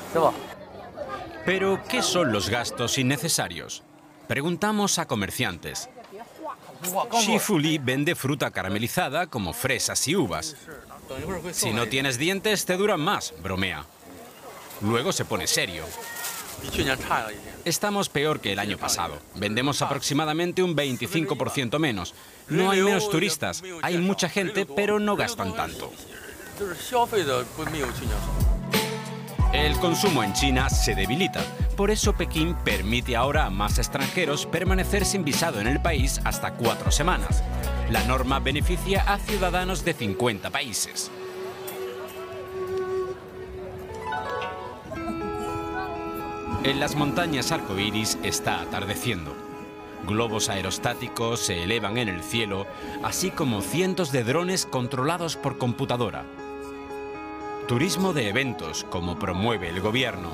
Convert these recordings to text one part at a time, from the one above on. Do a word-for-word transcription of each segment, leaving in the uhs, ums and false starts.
Pero, ¿qué son los gastos innecesarios? Preguntamos a comerciantes. Xi Fuli vende fruta caramelizada como fresas y uvas. Si no tienes dientes, te duran más, bromea. Luego se pone serio. Estamos peor que el año pasado. Vendemos aproximadamente un veinticinco por ciento menos. No hay menos turistas. Hay mucha gente, pero no gastan tanto. El consumo en China se debilita. Por eso Pekín permite ahora a más extranjeros permanecer sin visado en el país hasta cuatro semanas. La norma beneficia a ciudadanos de cincuenta países. En las montañas arcoíris está atardeciendo. Globos aerostáticos se elevan en el cielo, así como cientos de drones controlados por computadora. Turismo de eventos, como promueve el gobierno.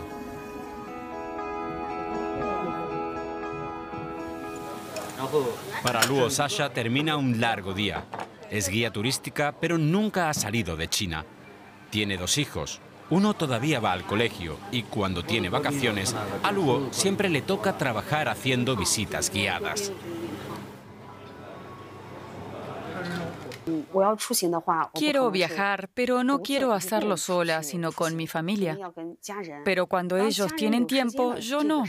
Para Luo Sasha termina un largo día. Es guía turística, pero nunca ha salido de China. Tiene dos hijos. Uno todavía va al colegio y cuando tiene vacaciones, a Luo siempre le toca trabajar haciendo visitas guiadas. Quiero viajar, pero no quiero hacerlo sola, sino con mi familia. Pero cuando ellos tienen tiempo, yo no.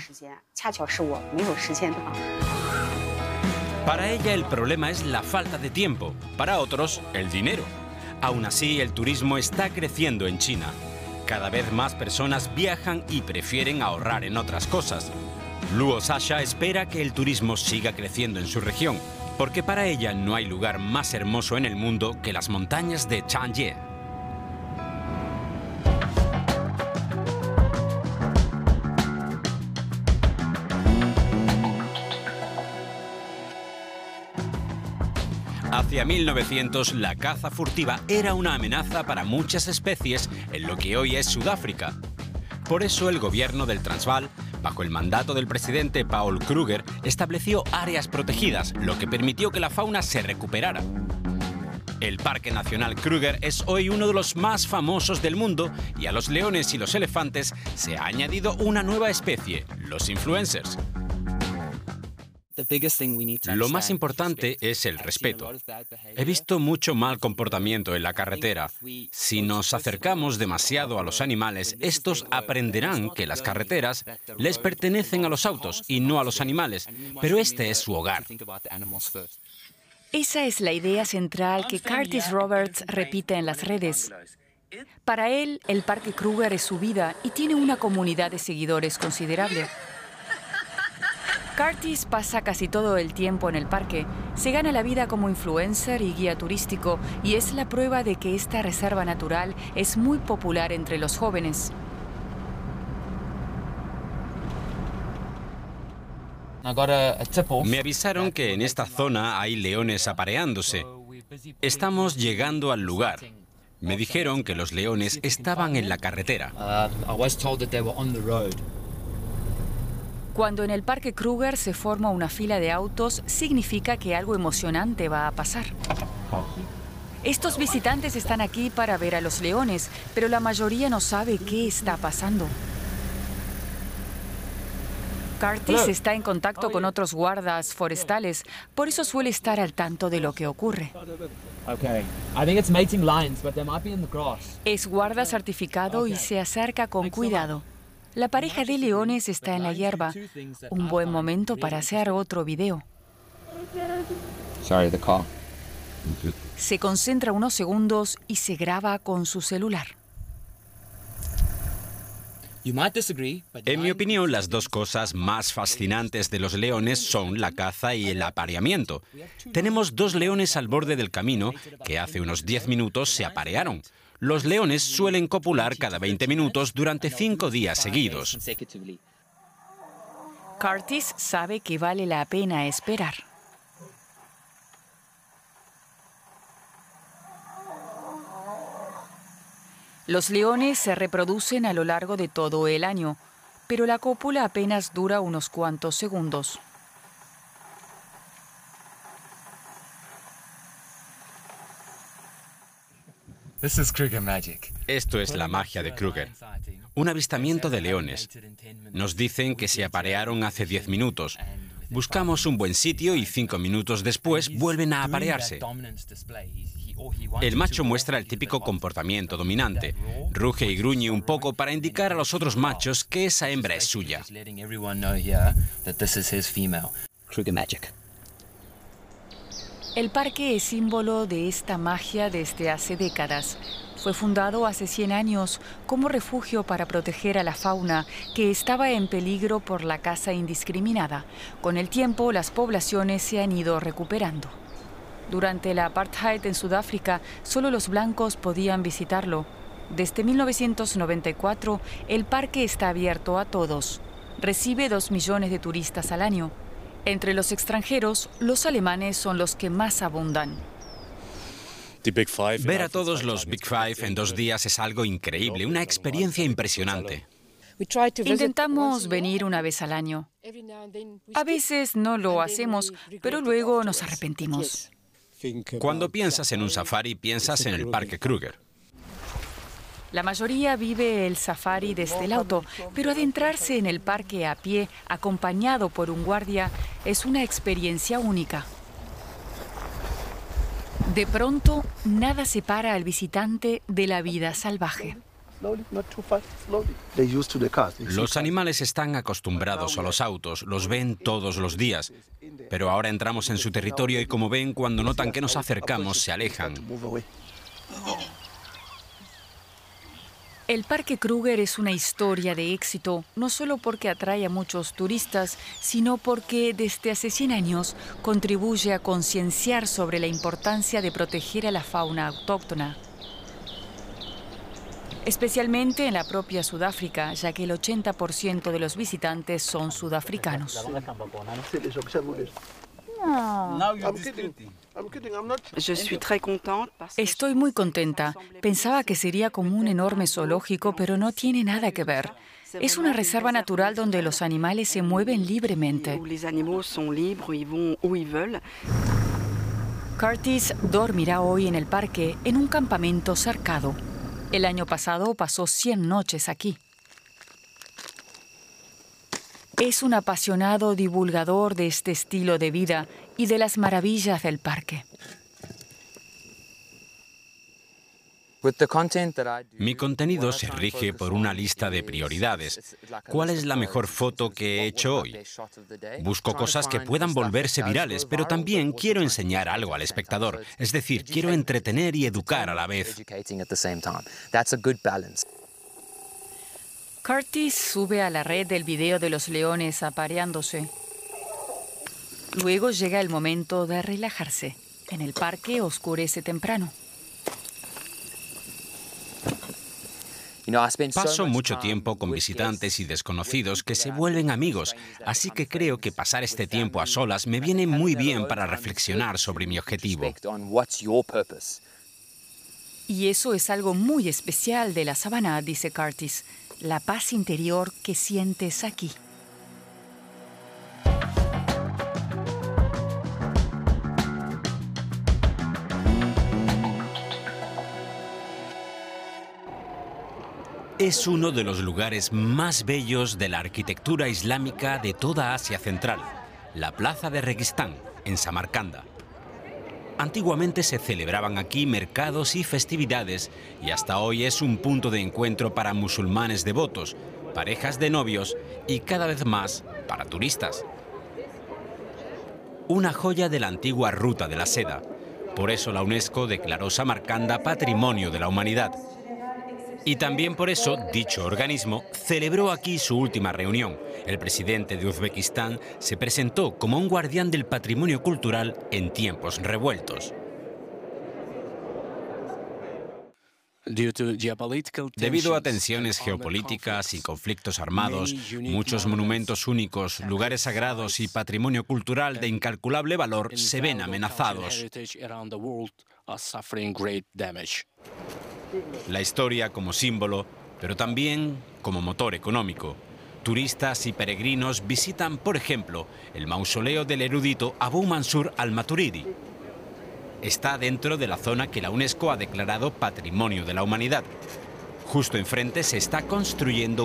Para ella el problema es la falta de tiempo, para otros el dinero. Aún así, el turismo está creciendo en China. Cada vez más personas viajan y prefieren ahorrar en otras cosas. Luo Sasha espera que el turismo siga creciendo en su región, porque para ella no hay lugar más hermoso en el mundo que las montañas de Changye. Hacia mil novecientos, la caza furtiva era una amenaza para muchas especies en lo que hoy es Sudáfrica. Por eso el gobierno del Transvaal, bajo el mandato del presidente Paul Kruger, estableció áreas protegidas, lo que permitió que la fauna se recuperara. El Parque Nacional Kruger es hoy uno de los más famosos del mundo y a los leones y los elefantes se ha añadido una nueva especie, los influencers. Lo más importante es el respeto. He visto mucho mal comportamiento en la carretera. Si nos acercamos demasiado a los animales, estos aprenderán que las carreteras les pertenecen a los autos y no a los animales, pero este es su hogar. Esa es la idea central que Curtis Roberts repite en las redes. Para él, el Parque Kruger es su vida y tiene una comunidad de seguidores considerable. Curtis pasa casi todo el tiempo en el parque, se gana la vida como influencer y guía turístico y es la prueba de que esta reserva natural es muy popular entre los jóvenes. Me avisaron que en esta zona hay leones apareándose. Estamos llegando al lugar. Me dijeron que los leones estaban en la carretera. Cuando en el Parque Kruger se forma una fila de autos, significa que algo emocionante va a pasar. Estos visitantes están aquí para ver a los leones, pero la mayoría no sabe qué está pasando. Curtis está en contacto con otros guardas forestales, por eso suele estar al tanto de lo que ocurre. Es guarda certificado y se acerca con cuidado. La pareja de leones está en la hierba. Un buen momento para hacer otro video. Se concentra unos segundos y se graba con su celular. En mi opinión, las dos cosas más fascinantes de los leones son la caza y el apareamiento. Tenemos dos leones al borde del camino que hace unos diez minutos se aparearon. Los leones suelen copular cada veinte minutos durante cinco días seguidos. Curtis sabe que vale la pena esperar. Los leones se reproducen a lo largo de todo el año, pero la cópula apenas dura unos cuantos segundos. Esto es la magia de Kruger. Un avistamiento de leones. Nos dicen que se aparearon hace diez minutos. Buscamos un buen sitio y cinco minutos después vuelven a aparearse. El macho muestra el típico comportamiento dominante. Ruge y gruñe un poco para indicar a los otros machos que esa hembra es suya. Kruger Magic. El parque es símbolo de esta magia desde hace décadas. Fue fundado hace cien años como refugio para proteger a la fauna que estaba en peligro por la caza indiscriminada. Con el tiempo, las poblaciones se han ido recuperando. Durante la apartheid en Sudáfrica, solo los blancos podían visitarlo. Desde mil novecientos noventa y cuatro, el parque está abierto a todos. Recibe dos millones de turistas al año. Entre los extranjeros, los alemanes son los que más abundan. Ver a todos los Big Five en dos días es algo increíble, una experiencia impresionante. Intentamos venir una vez al año. A veces no lo hacemos, pero luego nos arrepentimos. Cuando piensas en un safari, piensas en el Parque Kruger. La mayoría vive el safari desde el auto, pero adentrarse en el parque a pie, acompañado por un guardia, es una experiencia única. De pronto, nada separa al visitante de la vida salvaje. Los animales están acostumbrados a los autos, los ven todos los días. Pero ahora entramos en su territorio y, como ven, cuando notan que nos acercamos, se alejan. El Parque Kruger es una historia de éxito, no solo porque atrae a muchos turistas, sino porque desde hace cien años contribuye a concienciar sobre la importancia de proteger a la fauna autóctona. Especialmente en la propia Sudáfrica, ya que el ochenta por ciento de los visitantes son sudafricanos. Estoy muy contenta. Pensaba que sería como un enorme zoológico, pero no tiene nada que ver. Es una reserva natural donde los animales se mueven libremente. Curtis dormirá hoy en el parque en un campamento cercado. El año pasado pasó cien noches aquí. Es un apasionado divulgador de este estilo de vida y de las maravillas del parque. Mi contenido se rige por una lista de prioridades. ¿Cuál es la mejor foto que he hecho hoy? Busco cosas que puedan volverse virales, pero también quiero enseñar algo al espectador. Es decir, quiero entretener y educar a la vez. Curtis sube a la red el video de los leones apareándose. Luego llega el momento de relajarse. En el parque oscurece temprano. Paso mucho tiempo con visitantes y desconocidos que se vuelven amigos, así que creo que pasar este tiempo a solas me viene muy bien para reflexionar sobre mi objetivo. Y eso es algo muy especial de la sabana, dice Curtis, la paz interior que sientes aquí. Es uno de los lugares más bellos de la arquitectura islámica de toda Asia Central, la Plaza de Registán, en Samarcanda. Antiguamente se celebraban aquí mercados y festividades y hasta hoy es un punto de encuentro para musulmanes devotos, parejas de novios y cada vez más para turistas. Una joya de la antigua Ruta de la Seda. Por eso la UNESCO declaró Samarcanda Patrimonio de la Humanidad. Y también por eso, dicho organismo celebró aquí su última reunión. El presidente de Uzbekistán se presentó como un guardián del patrimonio cultural en tiempos revueltos. Debido a tensiones geopolíticas y conflictos armados, muchos monumentos únicos, lugares sagrados y patrimonio cultural de incalculable valor se ven amenazados. La historia como símbolo, pero también como motor económico. Turistas y peregrinos visitan, por ejemplo, el mausoleo del erudito Abu Mansur al-Maturidi. está dentro de la zona que la UNESCO ha declarado Patrimonio de la Humanidad. Justo enfrente se está construyendo